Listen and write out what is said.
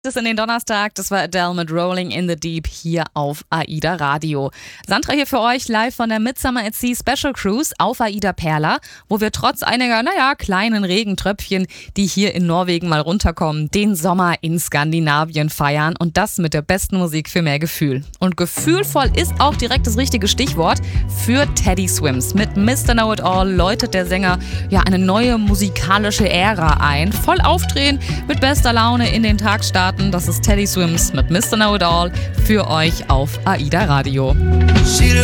Das in den Donnerstag, das war Adele mit Rolling in the Deep hier auf AIDA Radio. Sandra hier für euch live von der Midsummer at Sea Special Cruise auf AIDA Perla, wo wir trotz einiger, kleinen Regentröpfchen, die hier in Norwegen mal runterkommen, den Sommer in Skandinavien feiern und das mit der besten Musik für mehr Gefühl. Und gefühlvoll ist auch direkt das richtige Stichwort für Teddy Swims. Mit Mr. Know It All läutet der Sänger eine neue musikalische Ära ein. Voll aufdrehen, mit bester Laune in den Tag starten. Das ist Teddy Swims mit Mr. Know It All für euch auf AIDA Radio.